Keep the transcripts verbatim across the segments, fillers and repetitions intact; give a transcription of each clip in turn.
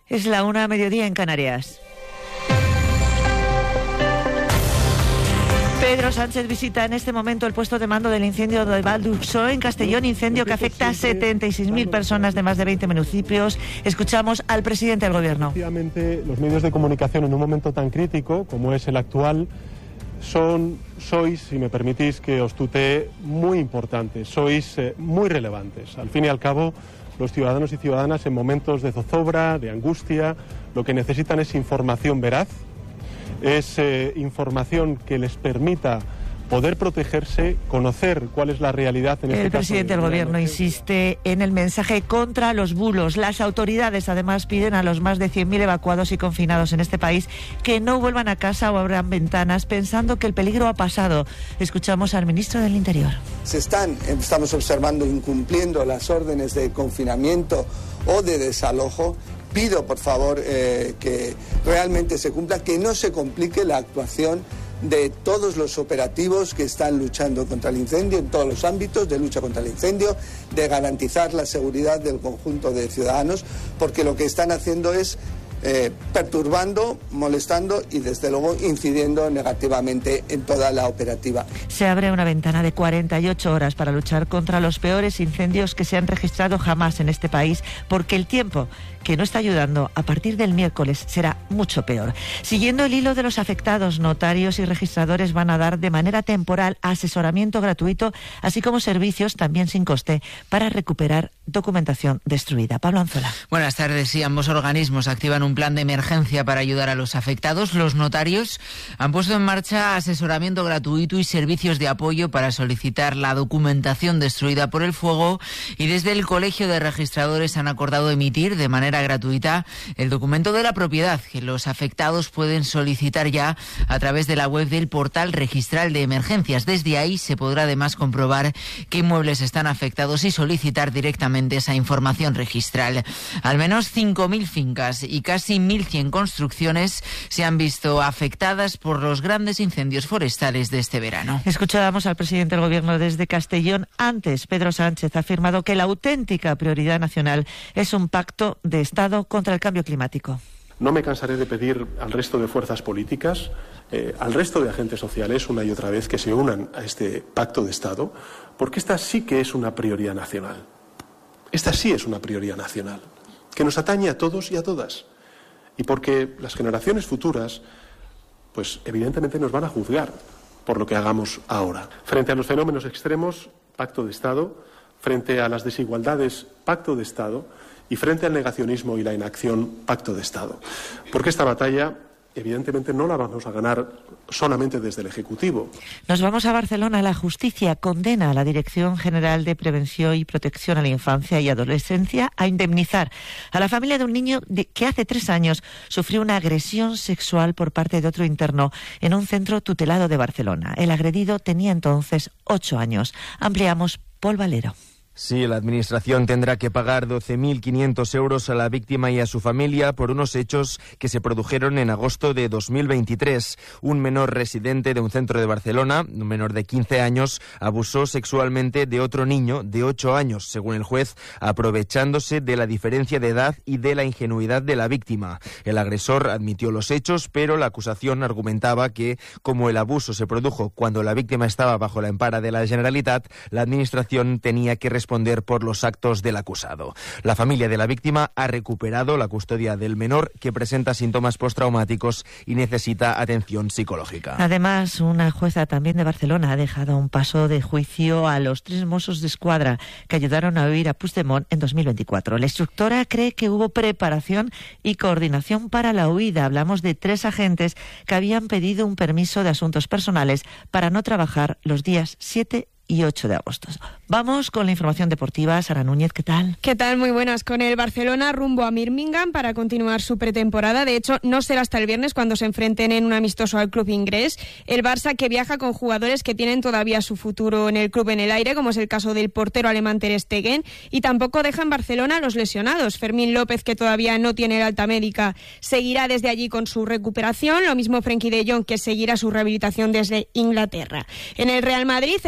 Es la una, mediodía en Canarias. Pedro Sánchez visita en este momento el puesto de mando del incendio de Vall d'Uixó en Castellón, incendio que afecta a setenta y seis mil personas de más de veinte municipios. Escuchamos al presidente del Gobierno. Efectivamente, los medios de comunicación en un momento tan crítico como es el actual son, sois, si me permitís que os tutee, muy importantes, sois eh, muy relevantes. Al fin y al cabo, los ciudadanos y ciudadanas en momentos de zozobra, de angustia, lo que necesitan es información veraz, es eh, información que les permita poder protegerse, conocer cuál es la realidad en este caso. El presidente del Gobierno insiste en el mensaje contra los bulos. Las autoridades además piden a los más de cien mil evacuados y confinados en este país que no vuelvan a casa o abran ventanas pensando que el peligro ha pasado. Escuchamos al ministro del Interior. Se están, estamos observando, incumpliendo las órdenes de confinamiento o de desalojo. Pido, por favor, eh, que realmente se cumpla, que no se complique la actuación de todos los operativos que están luchando contra el incendio en todos los ámbitos de lucha contra el incendio, de garantizar la seguridad del conjunto de ciudadanos, porque lo que están haciendo es eh, perturbando, molestando y desde luego incidiendo negativamente en toda la operativa. Se abre una ventana de cuarenta y ocho horas para luchar contra los peores incendios que se han registrado jamás en este país, porque el tiempo que no está ayudando a partir del miércoles será mucho peor. Siguiendo el hilo de los afectados, notarios y registradores van a dar de manera temporal asesoramiento gratuito, así como servicios también sin coste para recuperar documentación destruida. Pablo Anzola. Buenas tardes. Sí, ambos organismos activan un plan de emergencia para ayudar a los afectados. Los notarios han puesto en marcha asesoramiento gratuito y servicios de apoyo para solicitar la documentación destruida por el fuego, y desde el Colegio de Registradores han acordado emitir de manera gratuita el documento de la propiedad que los afectados pueden solicitar ya a través de la web del portal registral de emergencias. Desde ahí se podrá además comprobar qué inmuebles están afectados y solicitar directamente esa información registral. Al menos cinco mil fincas y casi mil cien construcciones se han visto afectadas por los grandes incendios forestales de este verano. Escuchábamos al presidente del Gobierno desde Castellón. Antes, Pedro Sánchez ha afirmado que la auténtica prioridad nacional es un pacto de Estado contra el cambio climático. No me cansaré de pedir al resto de fuerzas políticas, eh, al resto de agentes sociales, una y otra vez, que se unan a este pacto de Estado, porque esta sí que es una prioridad nacional. Esta sí es una prioridad nacional, que nos atañe a todos y a todas. Y porque las generaciones futuras, pues evidentemente nos van a juzgar por lo que hagamos ahora. Frente a los fenómenos extremos, pacto de Estado. Frente a las desigualdades, pacto de Estado. Y frente al negacionismo y la inacción, pacto de Estado. Porque esta batalla, evidentemente, no la vamos a ganar solamente desde el Ejecutivo. Nos vamos a Barcelona. La justicia condena a la Dirección General de Prevención y Protección a la Infancia y Adolescencia a indemnizar a la familia de un niño de, que hace tres años sufrió una agresión sexual por parte de otro interno en un centro tutelado de Barcelona. El agredido tenía entonces ocho años. Ampliamos, Pol Valero. Sí, la Administración tendrá que pagar doce mil quinientos euros a la víctima y a su familia por unos hechos que se produjeron en agosto de dos mil veintitrés. Un menor residente de un centro de Barcelona, un menor de quince años, abusó sexualmente de otro niño de ocho años, según el juez, aprovechándose de la diferencia de edad y de la ingenuidad de la víctima. El agresor admitió los hechos, pero la acusación argumentaba que, como el abuso se produjo cuando la víctima estaba bajo la empara de la Generalitat, la Administración tenía que responder responder por los actos del acusado. La familia de la víctima ha recuperado la custodia del menor, que presenta síntomas postraumáticos y necesita atención psicológica. Además, una jueza también de Barcelona ha dejado un paso de juicio a los tres Mossos d'Esquadra que ayudaron a huir a Puigdemont en dos mil veinticuatro. La instructora cree que hubo preparación y coordinación para la huida. Hablamos de tres agentes que habían pedido un permiso de asuntos personales para no trabajar los días siete y ocho de agosto. Vamos con la información deportiva. Sara Núñez, ¿qué tal? ¿Qué tal? Muy buenas. Con el Barcelona rumbo a Birmingham para continuar su pretemporada. De hecho, no será hasta el viernes cuando se enfrenten en un amistoso al club inglés. El Barça, que viaja con jugadores que tienen todavía su futuro en el club en el aire, como es el caso del portero alemán Ter Stegen, y tampoco deja en Barcelona a los lesionados. Fermín López, que todavía no tiene el alta médica, seguirá desde allí con su recuperación. Lo mismo Frenkie de Jong, que seguirá su rehabilitación desde Inglaterra. En el Real Madrid, el protagonista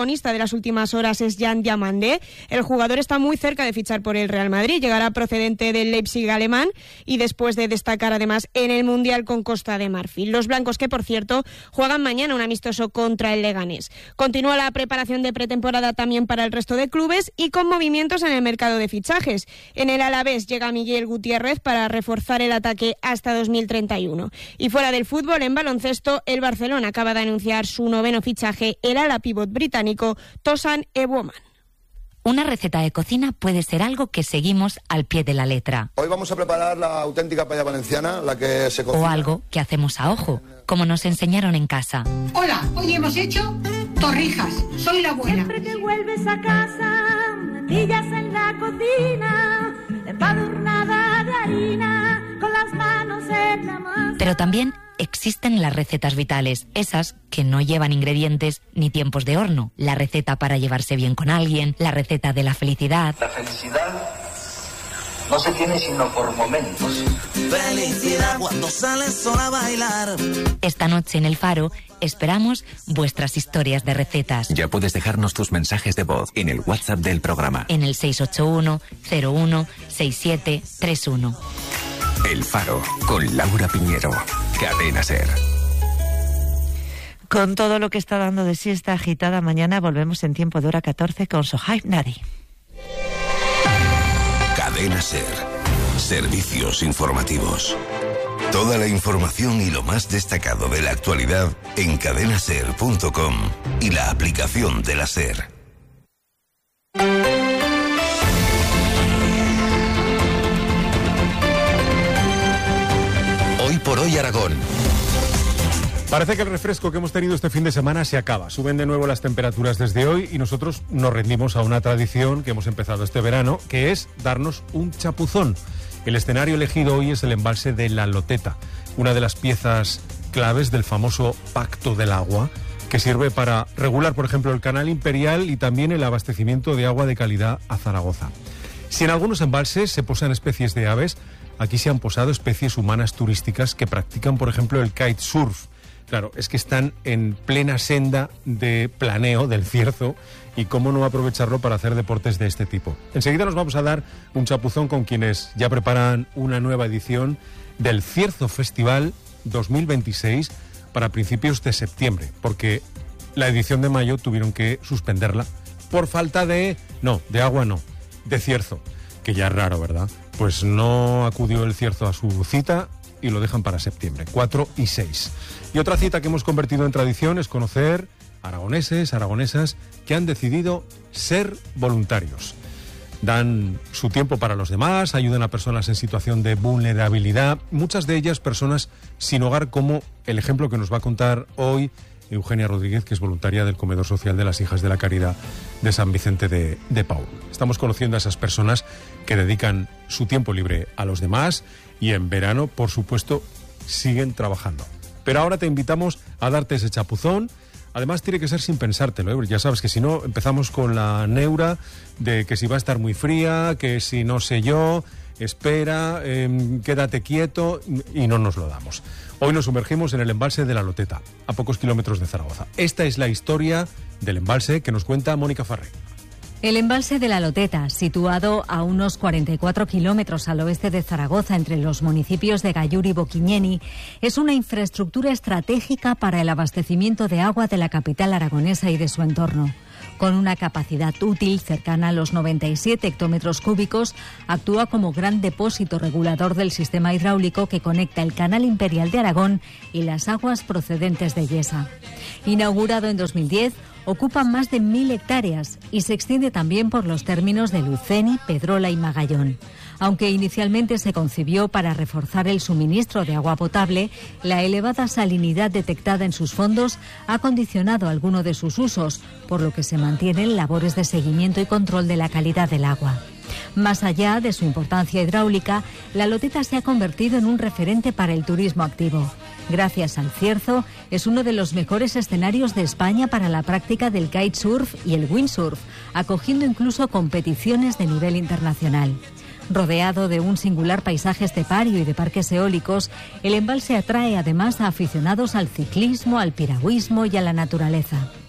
protagonista de las últimas horas es Jan Diamandé. El jugador está muy cerca de fichar por el Real Madrid, llegará procedente del Leipzig alemán y después de destacar además en el Mundial con Costa de Marfil. Los blancos que, por cierto, juegan mañana un amistoso contra el Leganés. Continúa la preparación de pretemporada también para el resto de clubes y con movimientos en el mercado de fichajes. En el Alavés llega Miguel Gutiérrez para reforzar el ataque hasta dos mil treinta y uno. Y fuera del fútbol, en baloncesto, el Barcelona acaba de anunciar su noveno fichaje, el ala pívot británico Tosan Eboman. Una receta de cocina puede ser algo que seguimos al pie de la letra. Hoy vamos a preparar la auténtica paella valenciana, la que se cocina. O algo que hacemos a ojo, como nos enseñaron en casa. Hola, hoy hemos hecho torrijas. Soy la abuela. Siempre que vuelves a casa, natillas en la cocina, embadurnada de harina, con las manos en la masa. Pero también existen las recetas vitales, esas que no llevan ingredientes ni tiempos de horno. La receta para llevarse bien con alguien, la receta de la felicidad. La felicidad no se tiene sino por momentos. Felicidad cuando sales sola a bailar. Esta noche en El Faro esperamos vuestras historias de recetas. Ya puedes dejarnos tus mensajes de voz en el WhatsApp del programa. En el seis ocho uno cero uno seis siete tres uno. El Faro, con Laura Piñero. Cadena SER. Con todo lo que está dando de sí esta agitada mañana, volvemos en tiempo de hora catorce con Sohaib Nadi. Cadena SER. Servicios informativos. Toda la información y lo más destacado de la actualidad en cadena ser punto com y la aplicación de la SER. Hoy por hoy Aragón. Parece que el refresco que hemos tenido este fin de semana se acaba. Suben de nuevo las temperaturas desde hoy y nosotros nos rendimos a una tradición que hemos empezado este verano, que es darnos un chapuzón. El escenario elegido hoy es el embalse de La Loteta, una de las piezas claves del famoso Pacto del Agua, que sirve para regular, por ejemplo, el canal imperial y también el abastecimiento de agua de calidad a Zaragoza. Si en algunos embalses se posan especies de aves, aquí se han posado especies humanas turísticas que practican, por ejemplo, el kitesurf. Claro, es que están en plena senda de planeo del cierzo y cómo no aprovecharlo para hacer deportes de este tipo. Enseguida nos vamos a dar un chapuzón con quienes ya preparan una nueva edición del Cierzo Festival dos mil veintiséis para principios de septiembre, porque la edición de mayo tuvieron que suspenderla por falta de... no, de agua no, de cierzo, que ya es raro, ¿verdad? Pues no acudió el cierzo a su cita y lo dejan para septiembre, cuatro y seis. Y otra cita que hemos convertido en tradición es conocer aragoneses, aragonesas que han decidido ser voluntarios. Dan su tiempo para los demás, ayudan a personas en situación de vulnerabilidad, muchas de ellas personas sin hogar, como el ejemplo que nos va a contar hoy Eugenia Rodríguez, que es voluntaria del Comedor Social de las Hijas de la Caridad de San Vicente de, de Paúl. Estamos conociendo a esas personas que dedican su tiempo libre a los demás y en verano, por supuesto, siguen trabajando. Pero ahora te invitamos a darte ese chapuzón. Además, tiene que ser sin pensártelo, ¿eh? Ya sabes que si no, empezamos con la neura de que si va a estar muy fría, que si no sé yo, espera, eh, quédate quieto, y no nos lo damos. Hoy nos sumergimos en el embalse de La Loteta, a pocos kilómetros de Zaragoza. Esta es la historia del embalse que nos cuenta Mónica Farré. El embalse de La Loteta, situado a unos cuarenta y cuatro kilómetros al oeste de Zaragoza, entre los municipios de Gallur y Boquiñeni, es una infraestructura estratégica para el abastecimiento de agua de la capital aragonesa y de su entorno. Con una capacidad útil cercana a los noventa y siete hectómetros cúbicos, actúa como gran depósito regulador del sistema hidráulico que conecta el Canal Imperial de Aragón y las aguas procedentes de Yesa. Inaugurado en dos mil diez, ocupa más de mil hectáreas y se extiende también por los términos de Luceni, Pedrola y Magallón. Aunque inicialmente se concibió para reforzar el suministro de agua potable, la elevada salinidad detectada en sus fondos ha condicionado alguno de sus usos, por lo que se mantienen labores de seguimiento y control de la calidad del agua. Más allá de su importancia hidráulica, La Loteta se ha convertido en un referente para el turismo activo. Gracias al cierzo, es uno de los mejores escenarios de España para la práctica del kitesurf y el windsurf, acogiendo incluso competiciones de nivel internacional. Rodeado de un singular paisaje estepario y de parques eólicos, el embalse atrae además a aficionados al ciclismo, al piragüismo y a la naturaleza.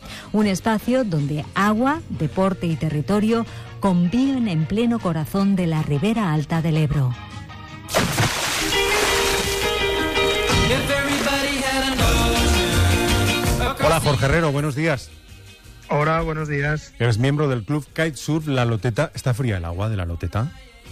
Un espacio donde agua, deporte y territorio conviven en pleno corazón de la Ribera Alta del Ebro. Hola, Jorge Herrero, buenos días. Hola, buenos días. Eres miembro del club Kitesurf La Loteta. ¿Está fría el agua de La Loteta?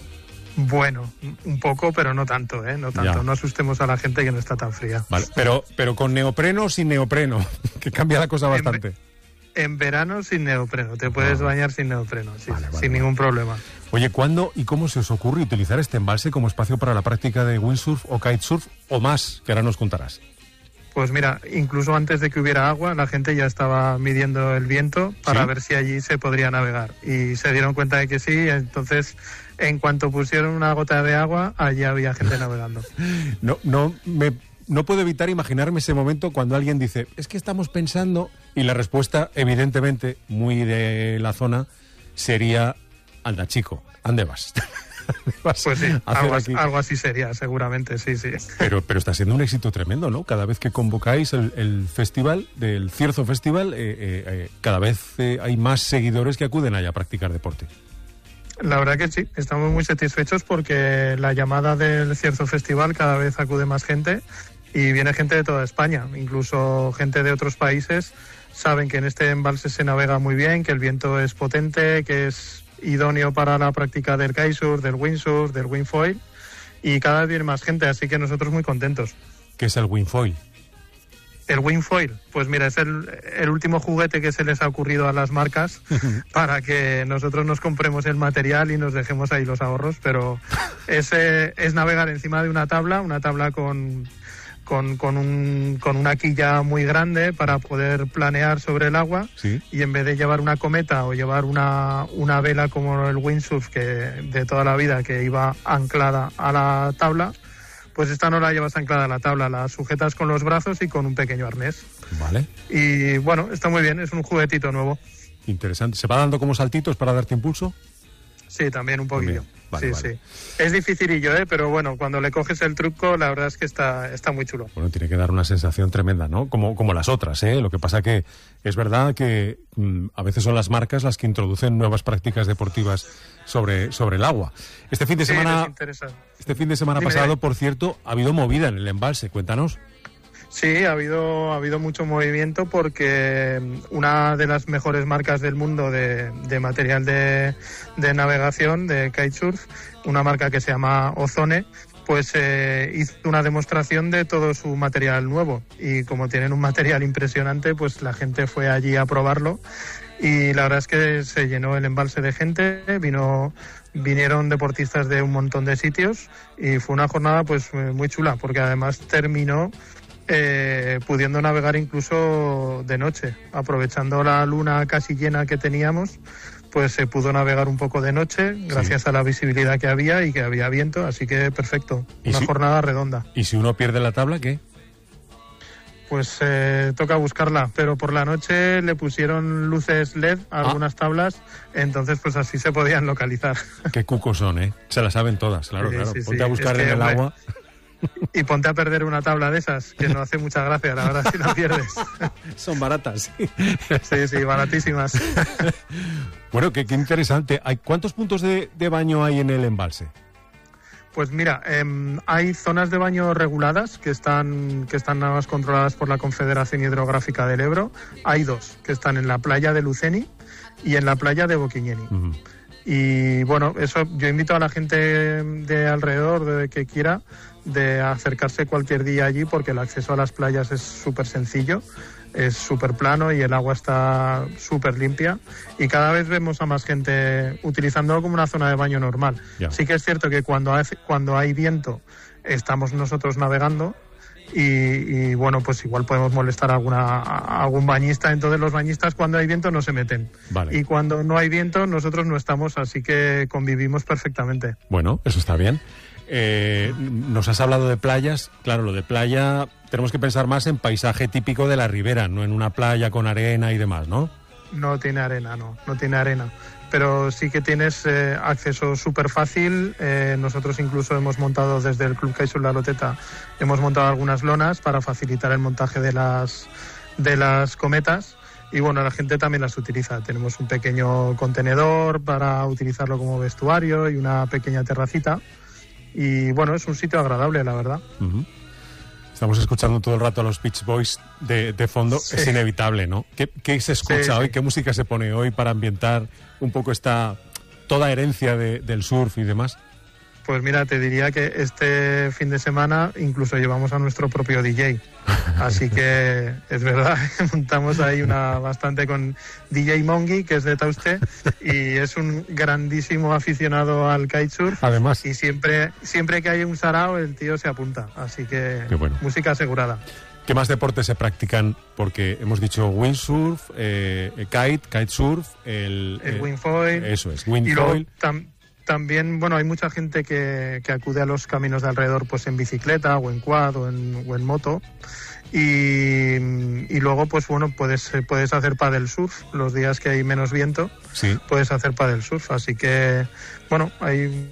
Bueno, un poco, pero no tanto, ¿eh? No tanto. Ya. No asustemos a la gente que no está tan fría. Vale, pero, pero con neopreno o sin neopreno, que cambia la cosa bastante. En, en verano sin neopreno, te puedes ah. bañar sin neopreno, sí, vale, vale, sin vale. ningún problema. Oye, ¿cuándo y cómo se os ocurre utilizar este embalse como espacio para la práctica de windsurf o kitesurf o más, que ahora nos contarás? Pues mira, incluso antes de que hubiera agua, la gente ya estaba midiendo el viento para ¿Sí? ver si allí se podría navegar. Y se dieron cuenta de que sí, entonces, en cuanto pusieron una gota de agua, allí había gente navegando. No, no, me, no puedo evitar imaginarme ese momento cuando alguien dice, es que estamos pensando, y la respuesta, evidentemente, muy de la zona, sería, anda chico, ¿ande vas? Pues sí, algo, algo así sería, seguramente, sí, sí. Pero, pero está siendo un éxito tremendo, ¿no? Cada vez que convocáis el, el festival, del Cierzo Festival, eh, eh, cada vez eh, hay más seguidores que acuden allá a practicar deporte. La verdad que sí, estamos muy satisfechos porque la llamada del Cierzo Festival cada vez acude más gente y viene gente de toda España, incluso gente de otros países. Saben que en este embalse se navega muy bien, que el viento es potente, que es idóneo para la práctica del kitesurf, del windsurf, del wingfoil, y cada vez viene más gente, así que nosotros muy contentos. ¿Qué es el wingfoil? El wingfoil, pues mira, es el, el último juguete que se les ha ocurrido a las marcas para que nosotros nos compremos el material y nos dejemos ahí los ahorros, pero es, eh, es navegar encima de una tabla, una tabla con... Con, con, un, con una quilla muy grande para poder planear sobre el agua, ¿sí? Y en vez de llevar una cometa o llevar una, una vela como el windsurf que de toda la vida que iba anclada a la tabla, pues esta no la llevas anclada a la tabla, la sujetas con los brazos y con un pequeño arnés. Vale. Y bueno, está muy bien, es un juguetito nuevo. Interesante. ¿Se va dando como saltitos para darte impulso? Sí, también un poquillo. Vale, sí, vale. sí. Es dificilillo, ¿eh? Pero bueno, cuando le coges el truco, la verdad es que está, está muy chulo. Bueno, tiene que dar una sensación tremenda, ¿no? Como, como las otras, ¿eh? Lo que pasa que es verdad que mmm, a veces son las marcas las que introducen nuevas prácticas deportivas sobre, sobre el agua. Este fin de semana, sí, este fin de semana Dime, pasado, eh. por cierto, ha habido movida en el embalse. Cuéntanos. Sí, ha habido, ha habido mucho movimiento porque una de las mejores marcas del mundo de, de material de, de navegación, de kitesurf, una marca que se llama Ozone, pues eh, hizo una demostración de todo su material nuevo. Y como tienen un material impresionante, pues la gente fue allí a probarlo. Y la verdad es que se llenó el embalse de gente, vino... vinieron deportistas de un montón de sitios y fue una jornada pues muy chula porque además terminó eh, pudiendo navegar incluso de noche, aprovechando la luna casi llena que teníamos, pues se pudo navegar un poco de noche gracias sí. a la visibilidad que había y que había viento, así que perfecto, una si, jornada redonda. ¿Y si uno pierde la tabla, qué? Pues eh, toca buscarla, pero por la noche le pusieron luces L E D a algunas ah. tablas, entonces pues así se podían localizar. Qué cucos son, ¿eh? Se las saben todas, claro, sí, claro. Sí, ponte sí. a buscar es que, en el hombre, agua. Y ponte a perder una tabla de esas, que no hace mucha gracia, la verdad, si la pierdes. Son baratas, sí. Sí, sí, baratísimas. Bueno, qué, qué interesante. ¿Cuántos puntos de, de baño hay en el embalse? Pues mira, eh, hay zonas de baño reguladas que están que están nada más controladas por la Confederación Hidrográfica del Ebro. Hay dos, que están en la playa de Luceni y en la playa de Boquiñeni. Uh-huh. Y bueno, eso yo invito a la gente de alrededor, de que quiera, de acercarse cualquier día allí porque el acceso a las playas es súper sencillo, es súper plano y el agua está súper limpia y cada vez vemos a más gente utilizándolo como una zona de baño normal. Ya. Sí que es cierto que cuando hay, cuando hay viento estamos nosotros navegando y, y bueno, pues igual podemos molestar a, alguna, a algún bañista, entonces los bañistas cuando hay viento no se meten. Vale. Y cuando no hay viento nosotros no estamos, así que convivimos perfectamente. Bueno, eso está bien. Eh, nos has hablado de playas. Claro, lo de playa tenemos que pensar más en paisaje típico de la ribera, no en una playa con arena y demás, ¿no? No tiene arena, no, no tiene arena. Pero sí que tienes eh, acceso súper fácil. Eh, nosotros incluso hemos montado desde el Club Kitesurf La Loteta, hemos montado algunas lonas para facilitar el montaje de las, de las cometas. y bueno, la gente también las utiliza. Tenemos un pequeño contenedor para utilizarlo como vestuario y una pequeña terracita. Y bueno, es un sitio agradable, la verdad. Uh-huh. Estamos escuchando todo el rato a los Beach Boys de, de fondo. Sí. Es inevitable, ¿no? ¿Qué, qué se escucha sí, hoy? Sí. ¿Qué música se pone hoy para ambientar un poco esta toda herencia de, del surf y demás? Pues mira, te diría que este fin de semana incluso llevamos a nuestro propio D J. Así que es verdad, montamos ahí una bastante con D J Mongi, que es de Tauste, y es un grandísimo aficionado al kitesurf. Además. Y siempre, siempre que hay un sarao, el tío se apunta. Así que bueno. Música asegurada. ¿Qué más deportes se practican? Porque hemos dicho windsurf, eh, kite, kitesurf, el... El eh, windfoil. Eso es, windfoil. También, bueno, hay mucha gente que, que acude a los caminos de alrededor pues en bicicleta o en quad o en, o en moto. Y, y luego, pues bueno, puedes, puedes hacer paddle surf los días que hay menos viento. Sí. Puedes hacer paddle surf. Así que, bueno, hay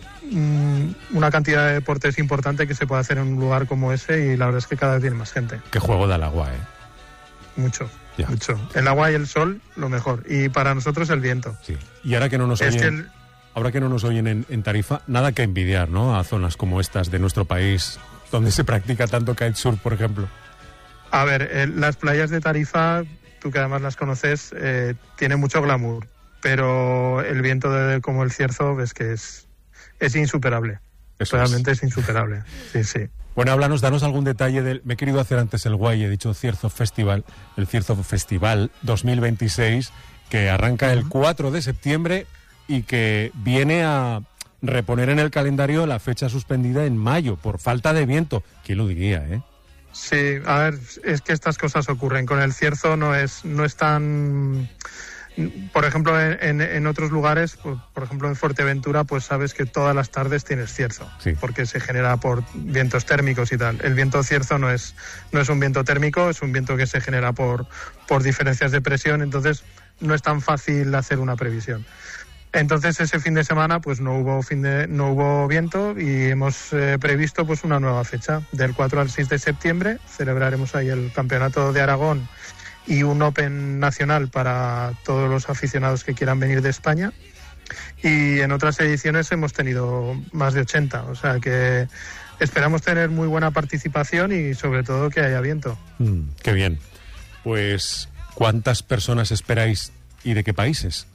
mm, una cantidad de deportes importante que se puede hacer en un lugar como ese y la verdad es que cada vez viene más gente. Qué juego da el agua, ¿eh? Mucho. Ya. Mucho. El agua y el sol, lo mejor. Y para nosotros el viento. Sí. Y ahora que no nos es oyen... que el, Ahora que no nos oyen en, en Tarifa, nada que envidiar, ¿no? A zonas como estas de nuestro país, donde se practica tanto kitesurf, por ejemplo. A ver, eh, las playas de Tarifa, tú que además las conoces, eh, tienen mucho glamour, pero el viento de, como el Cierzo, ves que es, es insuperable. Eso Realmente es. es insuperable, sí, sí. Bueno, háblanos, danos algún detalle del... Me he querido hacer antes el guay, he dicho Cierzo Festival, el Cierzo Festival dos mil veintiséis, que arranca el cuatro de septiembre... y que viene a reponer en el calendario la fecha suspendida en mayo por falta de viento. ¿Quién lo diría, eh? Sí, a ver, es que estas cosas ocurren. Con el Cierzo no es, no es tan... Por ejemplo, en, en otros lugares, por, por ejemplo en Fuerteventura, pues sabes que todas las tardes tienes cierzo, sí. Porque se genera por vientos térmicos y tal. El viento cierzo no es, no es un viento térmico, es un viento que se genera por, por diferencias de presión, entonces no es tan fácil hacer una previsión. Entonces ese fin de semana pues no hubo fin de no hubo viento y hemos eh, previsto pues una nueva fecha. Del cuatro al seis de septiembre celebraremos ahí el Campeonato de Aragón y un Open nacional para todos los aficionados que quieran venir de España. Y en otras ediciones hemos tenido más de ochenta, o sea que esperamos tener muy buena participación y sobre todo que haya viento. Mm, qué bien. Pues, ¿cuántas personas esperáis y de qué países?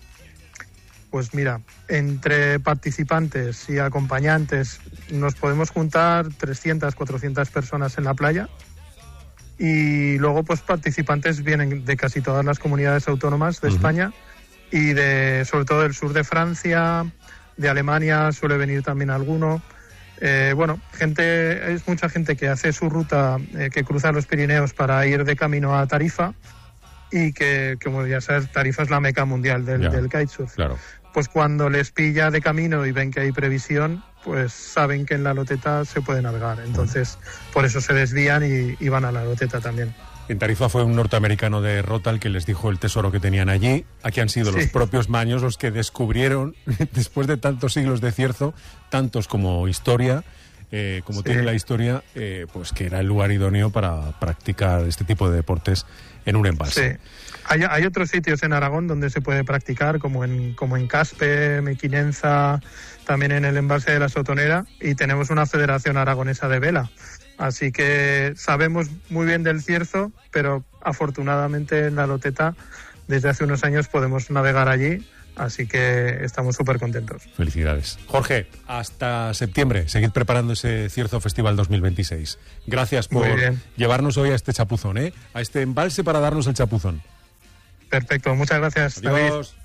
Pues mira, entre participantes y acompañantes nos podemos juntar trescientas, cuatrocientas personas en la playa y luego pues participantes vienen de casi todas las comunidades autónomas de uh-huh. España y de sobre todo del sur de Francia, de Alemania suele venir también alguno. Eh, bueno, gente es mucha gente que hace su ruta, eh, que cruza los Pirineos para ir de camino a Tarifa y que, como ya sabes, Tarifa es la meca mundial del, ya, del kitesurf. Claro. Pues cuando les pilla de camino y ven que hay previsión, pues saben que en la Loteta se puede navegar. Entonces, por eso se desvían y, y van a la Loteta también. En Tarifa fue un norteamericano de Rota el que les dijo el tesoro que tenían allí. Aquí han sido sí. los propios maños los que descubrieron, después de tantos siglos de cierzo, tantos como historia, eh, como sí. tiene la historia, eh, pues que era el lugar idóneo para practicar este tipo de deportes en un embalse. Sí. Hay, hay otros sitios en Aragón donde se puede practicar, como en, como en Caspe, Mequinenza, también en el embalse de la Sotonera, y tenemos una federación aragonesa de vela. Así que sabemos muy bien del cierzo, pero afortunadamente en la Loteta desde hace unos años podemos navegar allí, así que estamos súper contentos. Felicidades. Jorge, hasta septiembre, seguid preparando ese Cierzo Festival dos mil veintiséis. Gracias por llevarnos hoy a este chapuzón, ¿eh? A este embalse para darnos el chapuzón. Perfecto, muchas gracias. Adiós. David.